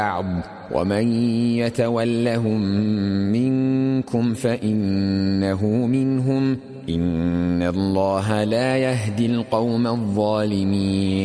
بعض ومن يتولهم منكم فإنه منهم إن الله لا يهدي القوم الظالمين